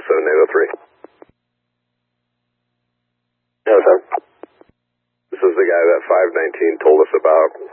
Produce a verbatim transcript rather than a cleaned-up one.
seven eight oh three. Yes, sir. This is the guy that five nineteen told us about